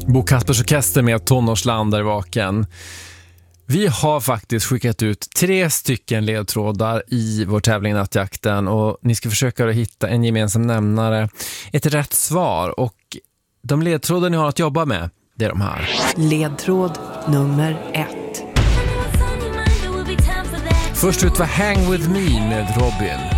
Bo Kaspers Orkester med Tonårsland där vaken. Vi har faktiskt skickat ut 3 stycken ledtrådar i vår tävling Nattjakten och ni ska försöka att hitta en gemensam nämnare, ett rätt svar, och de ledtrådar ni har att jobba med, det är de här. Ledtråd nummer 1. Först ut var Hang With Me med Robin.